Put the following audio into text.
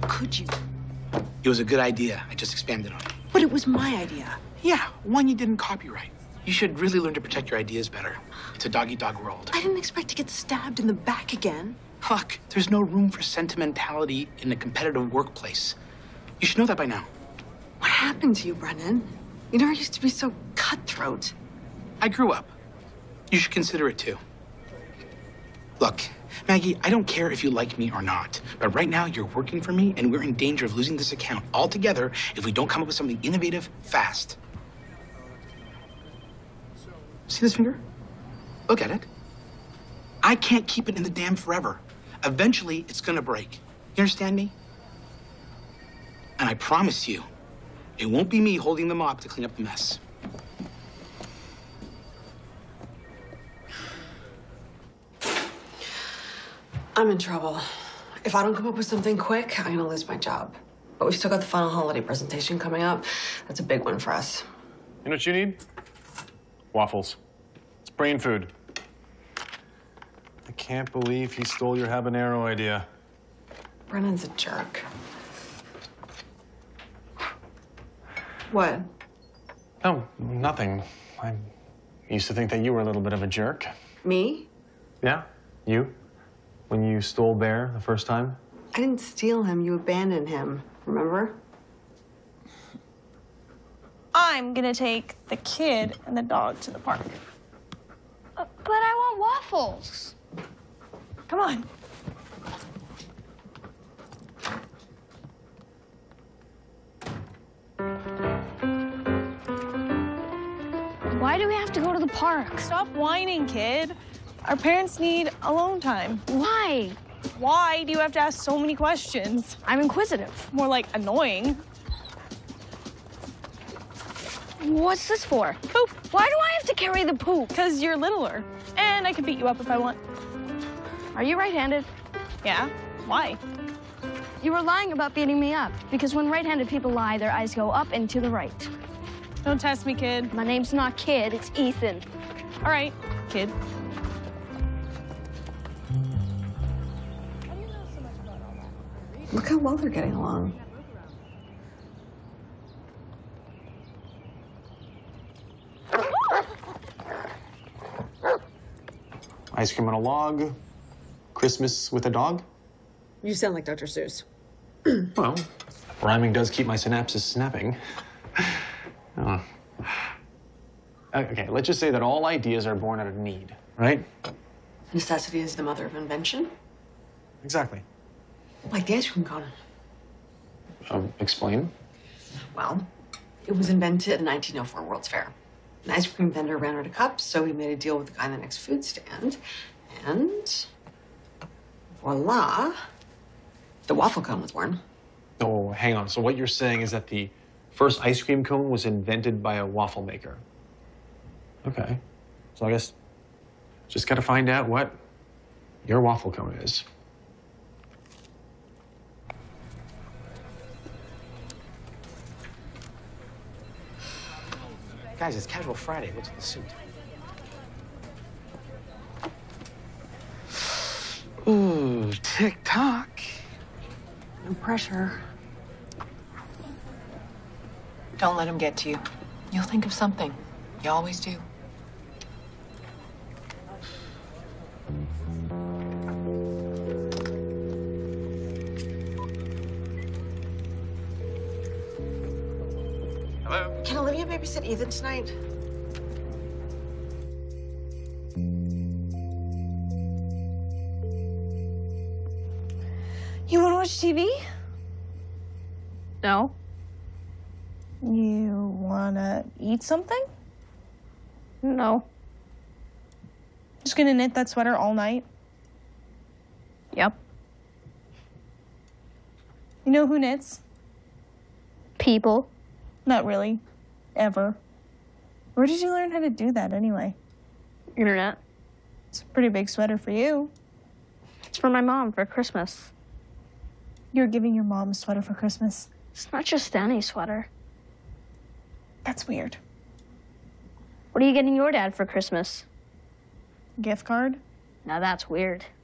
could you? It was a good idea. I just expanded on it. But it was my idea. Yeah, one you didn't copyright. You should really learn to protect your ideas better. It's a dog-eat-dog world. I didn't expect to get stabbed in the back again. Look, there's no room for sentimentality in a competitive workplace. You should know that by now. What happened to you, Brennan? You never used to be so cutthroat. I grew up. You should consider it too. Look, Maggie, I don't care if you like me or not, but right now you're working for me and we're in danger of losing this account altogether if we don't come up with something innovative fast. See this finger? Look at it. I can't keep it in the dam forever. Eventually, it's gonna break. You understand me? And I promise you, it won't be me holding the mop to clean up the mess. I'm in trouble. If I don't come up with something quick, I'm gonna lose my job. But we've still got the final holiday presentation coming up. That's a big one for us. You know what you need? Waffles. It's brain food. I can't believe he stole your habanero idea. Brennan's a jerk. What? No, nothing. I used to think that you were a little bit of a jerk. Me? Yeah, you. When you stole Bear the first time. I didn't steal him. You abandoned him. Remember? I'm gonna take the kid and the dog to the park. But I want waffles. Come on. Why do we have to go to the park? Stop whining, kid. Our parents need alone time. Why? Why do you have to ask so many questions? I'm inquisitive. More like annoying. What's this for? Poop. Why do I have to carry the poop? Because you're littler. And I can beat you up if I want. Are you right-handed? Yeah? Why? You were lying about beating me up, because when right-handed people lie, their eyes go up and to the right. Don't test me, kid. My name's not Kid, it's Ethan. All right, kid. Look how well they're getting along. Ice cream on a log. Christmas with a dog. You sound like Dr. Seuss. Well, rhyming does keep my synapses snapping. Oh. Okay, let's just say that all ideas are born out of need, right? Necessity is the mother of invention. Exactly. Like the ice cream cone. Explain. Well, it was invented in 1904 World's Fair. An ice cream vendor ran out of cups, so he made a deal with the guy in the next food stand. And voila, the waffle cone was born. Oh, hang on. So what you're saying is that the first ice cream cone was invented by a waffle maker. Okay. So I guess just got to find out what your waffle cone is. Guys, it's Casual Friday. What's in the suit? Ooh, TikTok. No pressure. Don't let him get to you. You'll think of something. You always do. Hello? Can Olivia babysit Ethan tonight? You want to watch TV? No. You want to eat something? No. Just gonna knit that sweater all night? Yep. You know who knits? People. Not really. Ever. Where did you learn how to do that anyway? Internet. It's a pretty big sweater for you. It's for my mom for Christmas. You're giving your mom a sweater for Christmas? It's not just any sweater. That's weird. What are you getting your dad for Christmas? Gift card? Now that's weird.